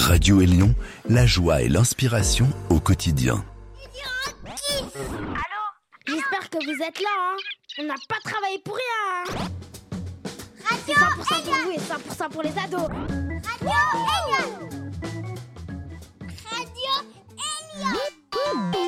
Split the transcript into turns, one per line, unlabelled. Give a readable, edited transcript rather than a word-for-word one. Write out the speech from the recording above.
Radio Élion, la joie et l'inspiration au quotidien.
Allô ? J'espère que vous êtes là, hein. On n'a pas travaillé pour rien, hein. C'est 100% pour vous et 100% pour les ados.